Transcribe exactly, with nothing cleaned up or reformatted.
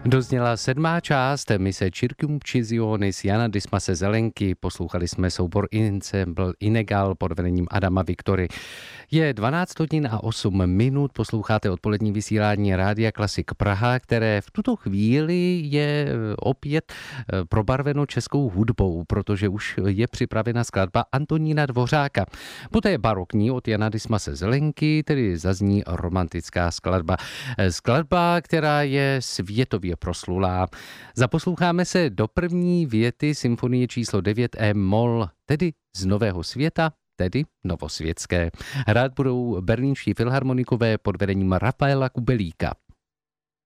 Dozněla sedmá část mise Circumcisionis Jana Dismase Zelenky. Poslouchali jsme soubor Ensemble Inegal pod vedením Adama Viktory. Je dvanáct hodin a osm minut, posloucháte odpolední vysílání Rádia Klasik Praha, které v tuto chvíli je opět probarveno českou hudbou, protože už je připravena skladba Antonína Dvořáka. Poté barokní od Jana Dismase Zelenky, tedy zazní romantická skladba. Skladba, která je světově proslulá. Zaposloucháme se do první věty symfonie číslo devět E-moll, tedy z Nového světa, tedy novosvětské. Hrát budou berlínští filharmonikové pod vedením Rafaela Kubelíka.